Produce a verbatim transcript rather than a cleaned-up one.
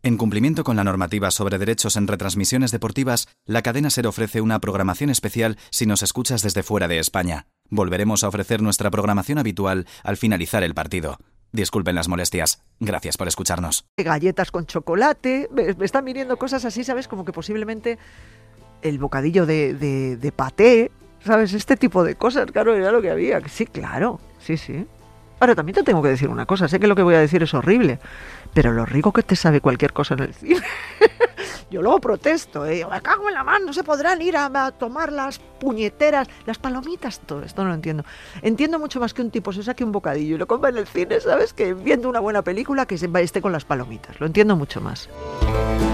En cumplimiento con la normativa sobre derechos en retransmisiones deportivas, la cadena SER ofrece una programación especial si nos escuchas desde fuera de España. Volveremos a ofrecer nuestra programación habitual al finalizar el partido. Disculpen las molestias. Gracias por escucharnos. Galletas con chocolate. Me, me están viniendo cosas así, ¿sabes? Como que posiblemente el bocadillo de, de, de paté, ¿sabes? Este tipo de cosas, claro, era lo que había. Sí, claro, sí, sí. Ahora, también te tengo que decir una cosa. Sé que lo que voy a decir es horrible, pero lo rico que te sabe cualquier cosa en el cine. Yo luego protesto, ¿eh? Me cago en la mano, no se podrán ir a, a tomar las puñeteras, las palomitas, todo esto no lo entiendo. Entiendo mucho más que un tipo se saque un bocadillo y lo coma en el cine, ¿sabes? Que viendo una buena película que se esté con las palomitas. Lo entiendo mucho más.